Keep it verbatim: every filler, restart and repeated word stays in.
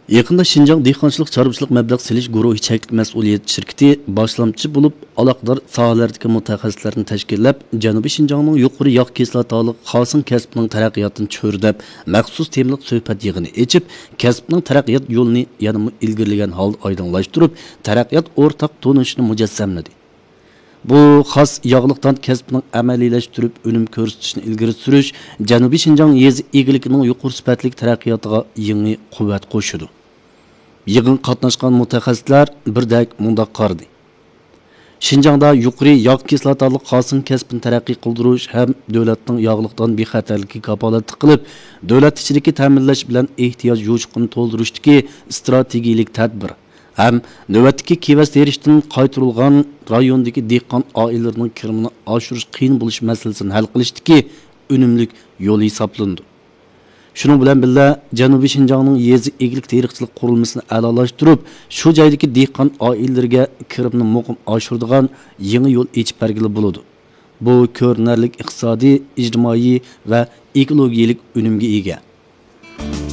Yaqında Şinjan dehqonchilik chorvachilik mablag' silish guruhi cheklik mas'uliyat shirkati boshlamchi bo'lib aloqador sohalardagi mutaxassislarni tashkillab, Janubiy Şinjanning yuqori yog' kislotali xosin kasbining taraqqiyotini cho'rdab, maxsus temliq suhbat yig'ini echib, kasbning taraqqiyot yo'lini yanada ilgirlagan holda oydinlashtirib, taraqqiyot o'rtaq tonishini mujassamladi. Bu xos yog'liqdan kasbning amaliyleştirib, önüm ko'rsatishni ilgari surish Janubiy Şinjan yezi egiligining yuqori sifatli taraqqiyotiga yangi quvvat qo'shadi. Yig'in qatnashgan mutaxassislar birdek mundaq qardi. Şinjanda yuqori yog' kislotali xosin kasbini taraqqiy qildirish ham davlatning yog'liqdan bexatarligiga kafolat qilib, davlat ichidagi ta'minlash bilan ehtiyoj yo'qligini to'ldirishdagi strategik tadbir. Hem növbetdeki kevas terishdan qaytarilgan rayondagi dehqon oilalarining kirimini oshirish qiyin bo'lish masalasini hal qilishdagi unumlik yo'l hisoblandi. Shuning bilan birga Janubiy Şinjanning yezi eglik tarixchilik qurilmasini a'lolashtirib, shu joydagi dehqon oilalariga kirimni muqim oshiradigan yangi yo'l ochib bergili bo'ladi. Bu ko'rinarli iqtisodiy, ijtimoiy va ekologik unumga ega.